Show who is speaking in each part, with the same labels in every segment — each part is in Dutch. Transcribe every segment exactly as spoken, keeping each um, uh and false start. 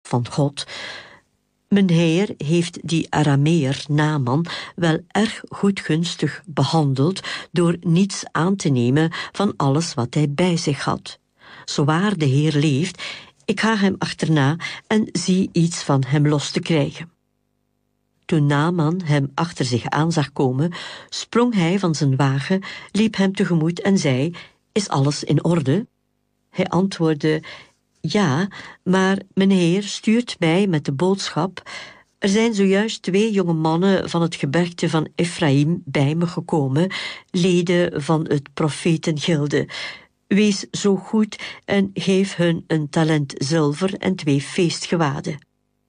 Speaker 1: van God. Mijn heer heeft die Arameer Naaman wel erg goedgunstig behandeld door niets aan te nemen van alles wat hij bij zich had. Zowaar de Heer leeft, ik ga hem achterna en zie iets van hem los te krijgen. Toen Naaman hem achter zich aan zag komen, sprong hij van zijn wagen, liep hem tegemoet en zei: is alles in orde? Hij antwoordde: ja, maar mijn heer stuurt mij met de boodschap: er zijn zojuist twee jonge mannen van het gebergte van Ephraim bij me gekomen, leden van het profetengilde. Wees zo goed en geef hun een talent zilver en twee feestgewaden.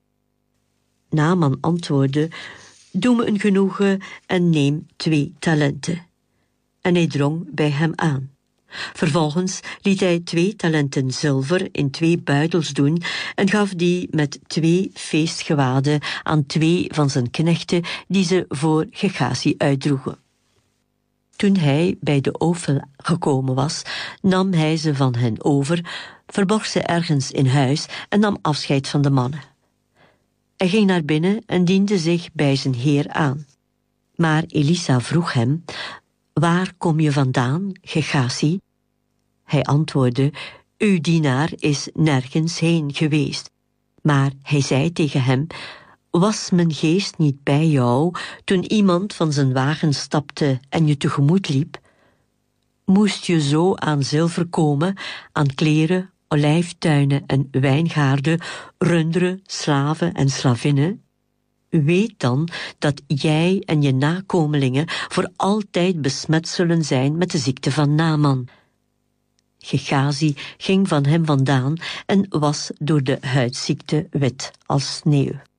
Speaker 1: Naaman antwoordde: doe me een genoegen en neem twee talenten. En hij drong bij hem aan. Vervolgens liet hij twee talenten zilver in twee buidels doen en gaf die met twee feestgewaden aan twee van zijn knechten die ze voor Gehazi uitdroegen. Toen hij bij de Ofel gekomen was, nam hij ze van hen over, verborg ze ergens in huis en nam afscheid van de mannen. Hij ging naar binnen en diende zich bij zijn heer aan. Maar Elisa vroeg hem: waar kom je vandaan, Gehazi? Hij antwoordde: uw dienaar is nergens heen geweest. Maar hij zei tegen hem: was mijn geest niet bij jou toen iemand van zijn wagen stapte en je tegemoet liep? Moest je zo aan zilver komen, aan kleren, olijftuinen en wijngaarden, runderen, slaven en slavinnen? Weet dan dat jij en je nakomelingen voor altijd besmet zullen zijn met de ziekte van Naaman. Gehazi ging van hem vandaan en was door de huidziekte wit als sneeuw.